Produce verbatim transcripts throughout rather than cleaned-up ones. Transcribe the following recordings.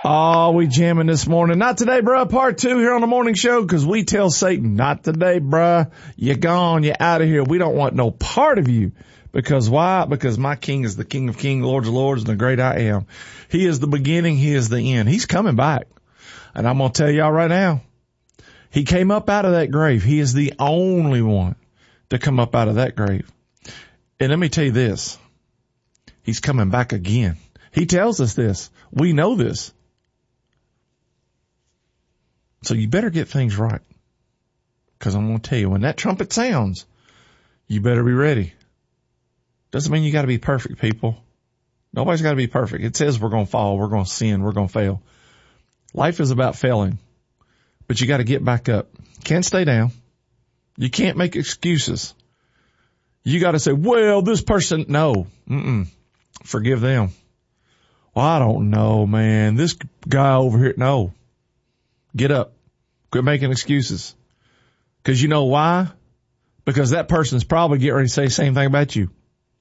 Oh, we jamming this morning. Not today, bruh. Part two here on the morning show, because we tell Satan, not today, bruh. You're gone. You're out of here. We don't want no part of you. Because why? Because my King is the King of Kings, Lord of Lords, and the great I am. He is the beginning. He is the end. He's coming back. And I'm going to tell y'all right now, he came up out of that grave. He is the only one to come up out of that grave. And let me tell you this. He's coming back again. He tells us this. We know this. So you better get things right. Because I'm going to tell you, when that trumpet sounds, you better be ready. Doesn't mean you got to be perfect, people. Nobody's got to be perfect. It says we're going to fall, we're going to sin, we're going to fail. Life is about failing. But you got to get back up. Can't stay down. You can't make excuses. You got to say, well, this person, no. Mm-mm. Forgive them. Well, I don't know, man. This guy over here, no. Get up. Quit making excuses. Because you know why? Because that person's probably getting ready to say the same thing about you.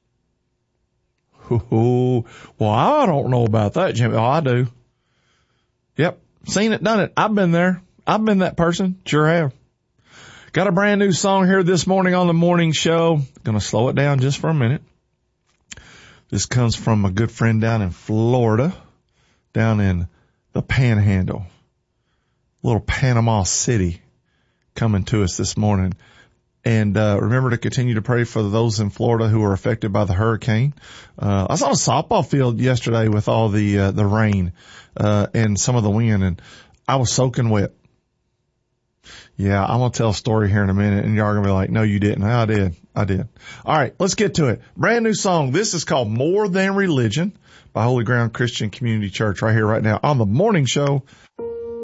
Oh, well, I don't know about that, Jimmy. Oh, I do. Yep. Seen it, done it. I've been there. I've been that person. Sure have. Got a brand new song here this morning on the morning show. Gonna slow it down just for a minute. This comes from a good friend down in Florida, down in the Panhandle, little Panama City, coming to us this morning. And uh remember to continue to pray for those in Florida who are affected by the hurricane. Uh I was on a softball field yesterday with all the uh, the rain uh and some of the wind, and I was soaking wet. Yeah, I'm going to tell a story here in a minute, and y'all are going to be like, no, you didn't. I did. I did. All right, let's get to it. Brand new song. This is called More Than Religion by Holy Ground Christian Community Church right here, right now on the morning show